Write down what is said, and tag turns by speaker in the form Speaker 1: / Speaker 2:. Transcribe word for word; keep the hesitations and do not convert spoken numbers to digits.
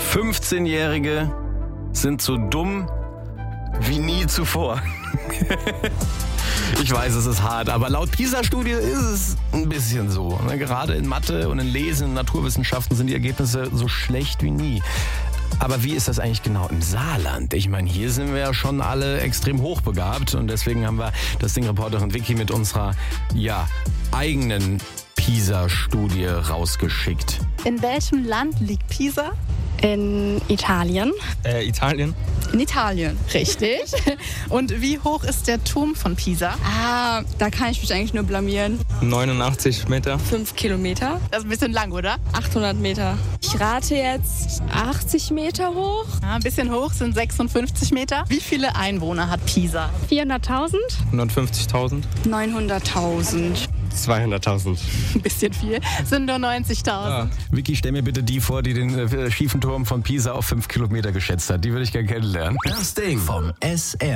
Speaker 1: fünfzehnjährige sind so dumm wie nie zuvor. Ich weiß, es ist hart, aber laut PISA-Studie ist es ein bisschen so. Gerade in Mathe und in Lesen und Naturwissenschaften sind die Ergebnisse so schlecht wie nie. Aber wie ist das eigentlich genau im Saarland? Ich meine, hier sind wir ja schon alle extrem hochbegabt und deswegen haben wir das Ding-Reporterin Vicky mit unserer ja, eigenen PISA-Studie rausgeschickt.
Speaker 2: In welchem Land liegt Pisa?
Speaker 3: In Italien.
Speaker 4: Äh, Italien?
Speaker 2: In Italien, richtig. Und wie hoch ist der Turm von Pisa?
Speaker 3: Ah, da kann ich mich eigentlich nur blamieren.
Speaker 4: neunundachtzig Meter.
Speaker 3: Fünf Kilometer.
Speaker 2: Das ist ein bisschen lang, oder?
Speaker 3: achthundert Meter. Ich rate jetzt achtzig Meter hoch.
Speaker 2: Ja, ein bisschen hoch sind sechsundfünfzig Meter. Wie viele Einwohner hat Pisa?
Speaker 3: vierhunderttausend.
Speaker 4: hundertfünfzigtausend.
Speaker 3: neunhunderttausend.
Speaker 5: zweihunderttausend.
Speaker 2: Ein bisschen viel. Sind nur neunzigtausend.
Speaker 4: Ja.
Speaker 1: Vicky, stell mir bitte die vor, die den äh, schiefen Turm von Pisa auf fünf Kilometer geschätzt hat. Die würde ich gerne kennenlernen.
Speaker 6: Das Ding vom S R.